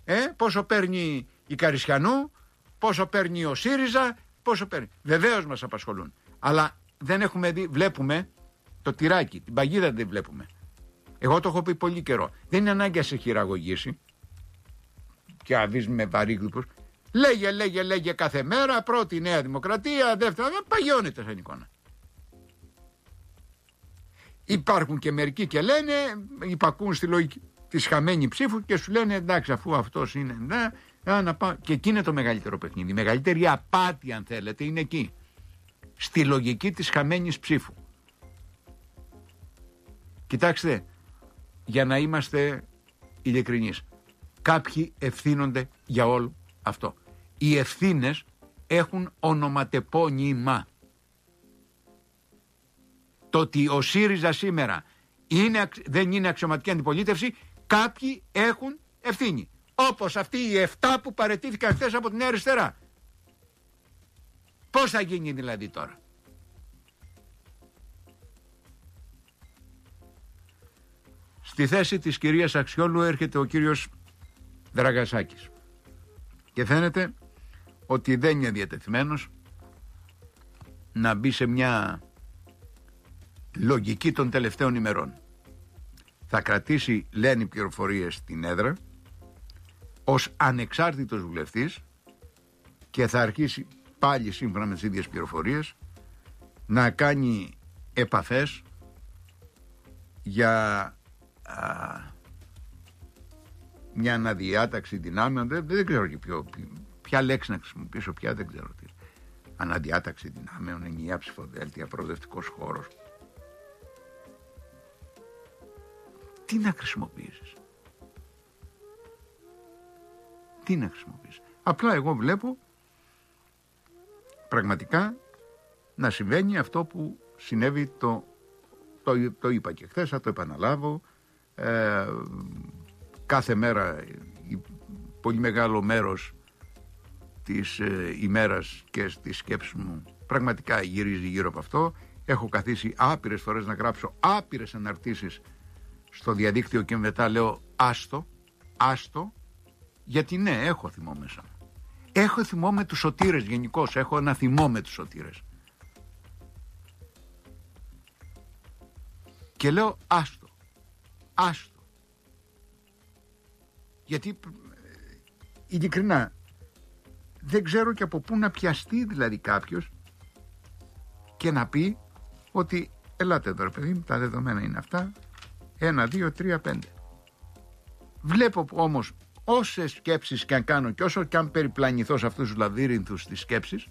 πόσο παίρνει η Καρισιανού, πόσο παίρνει ο ΣΥΡΙΖΑ, πόσο παίρνει. Βεβαίως μας απασχολούν. Αλλά δεν έχουμε δει, βλέπουμε το τυράκι, την παγίδα δεν βλέπουμε. Εγώ το έχω πει πολύ καιρό. Δεν είναι ανάγκη να σε χειραγωγήσει και αβείς με βαρύγδουπους. Λέγε κάθε μέρα, πρώτη Νέα Δημοκρατία, δεύτερα, παγιώνεται σαν εικόνα. Υπάρχουν και μερικοί και λένε, υπακούν στη λογική της χαμένη ψήφου και σου λένε εντάξει, αφού αυτός είναι, να πάω. Και εκεί είναι το μεγαλύτερο παιχνίδι. Η μεγαλύτερη απάτη, αν θέλετε, είναι εκεί. Στη λογική της χαμένης ψήφου. Κοιτάξτε, για να είμαστε ειλικρινείς, κάποιοι ευθύνονται για όλο αυτό. Οι ευθύνες έχουν ονοματεπώνυμα. Το ότι ο ΣΥΡΙΖΑ σήμερα δεν είναι αξιωματική αντιπολίτευση, κάποιοι έχουν ευθύνη. Όπως αυτοί οι 7 που παραιτήθηκαν χθες από τη Νέα Αριστερά. Πώς θα γίνει δηλαδή τώρα? Στη θέση της κυρίας Αξιόλου έρχεται ο κύριος Δραγασάκης. Και φαίνεται ότι δεν είναι διατεθειμένος να μπει σε μια λογική των τελευταίων ημερών. Θα κρατήσει, λένε οι πληροφορίες, στην έδρα ως ανεξάρτητος βουλευτής και θα αρχίσει πάλι σύμφωνα με τις ίδιες πληροφορίες να κάνει επαφές για μια αναδιάταξη δυνάμεων. Δεν ξέρω και ποια λέξη να χρησιμοποιήσω πια, δεν ξέρω τι. Αναδιάταξη δυνάμεων, ενιαία ψηφοδέλτια, προοδευτικός χώρος. Τι να χρησιμοποιήσεις? Τι να χρησιμοποιήσεις? Απλά εγώ βλέπω πραγματικά να συμβαίνει αυτό που συνέβη, το είπα και χθες, θα το επαναλάβω. Κάθε μέρα πολύ μεγάλο μέρος της ημέρας και της σκέψης μου πραγματικά γυρίζει γύρω από αυτό. Έχω καθίσει άπειρες φορές να γράψω άπειρες αναρτήσεις στο διαδίκτυο και μετά λέω άστο, γιατί ναι, έχω θυμό μέσα μου. Έχω θυμό με τους σωτήρες γενικώς, έχω ένα θυμό με τους σωτήρες. Και λέω άστο. Γιατί ειλικρινά δεν ξέρω και από πού να πιαστεί δηλαδή κάποιος και να πει ότι ελάτε εδώ ρε παιδί μου, τα δεδομένα είναι αυτά, 1, 2, 3, 5. Βλέπω όμως όσες σκέψεις και αν κάνω και όσο και αν περιπλανηθώ σε αυτούς τους λαβύρινθους της σκέψης,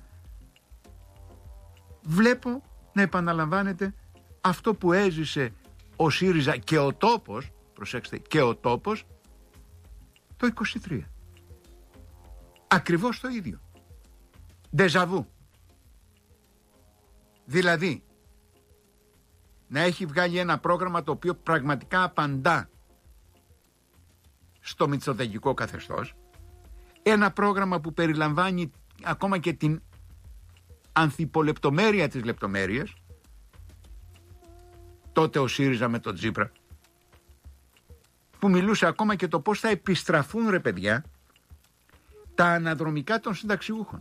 βλέπω να επαναλαμβάνεται αυτό που έζησε ο ΣΥΡΙΖΑ και ο τόπος, προσέξτε, και ο τόπος το 23. Ακριβώς το ίδιο. Ντεζαβού. Δηλαδή, να έχει βγάλει ένα πρόγραμμα το οποίο πραγματικά απαντά στο μητσοτακικό καθεστώς, ένα πρόγραμμα που περιλαμβάνει ακόμα και την ανθιπολεπτομέρεια της λεπτομέρειας, τότε ο ΣΥΡΙΖΑ με τον Τσίπρα, που μιλούσε ακόμα και το πώς θα επιστραφούν ρε παιδιά τα αναδρομικά των συνταξιούχων,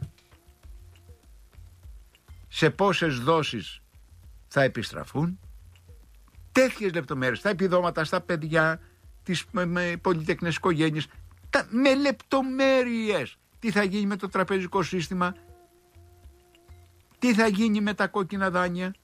σε πόσες δόσεις θα επιστραφούν, τέτοιες λεπτομέρειες, τα επιδόματα στα παιδιά, τις πολυτεχνές οικογένειες, με λεπτομέρειες. Τι θα γίνει με το τραπεζικό σύστημα, τι θα γίνει με τα κόκκινα δάνεια,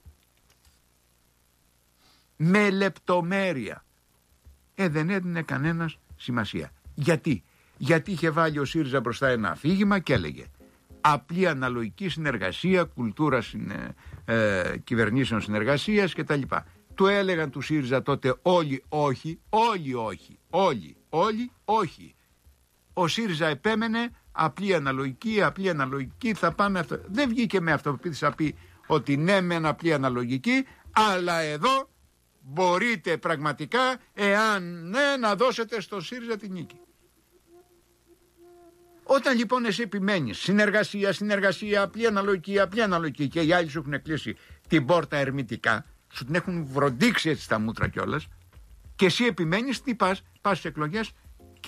με λεπτομέρεια. Δεν έδινε κανένας σημασία. Γιατί είχε βάλει ο ΣΥΡΙΖΑ μπροστά ένα αφήγημα και έλεγε απλή αναλογική συνεργασία, κουλτούρα κυβερνήσεων συνεργασίας κτλ. Του έλεγαν του ΣΥΡΙΖΑ τότε όλοι όχι. Ο ΣΥΡΙΖΑ επέμενε απλή αναλογική, θα πάμε αυτό. Δεν βγήκε με αυτοπεποίθηση να πει ότι ναι μεν απλή αναλογική, αλλά εδώ μπορείτε πραγματικά, εάν ναι, να δώσετε στο ΣΥΡΙΖΑ την νίκη. Όταν λοιπόν εσύ επιμένεις συνεργασία, απλή αναλογική και οι άλλοι σου έχουν κλείσει την πόρτα ερμητικά, σου την έχουν βροντίξει έτσι στα μούτρα κιόλας, και εσύ επιμένεις, τι πας στις εκλογές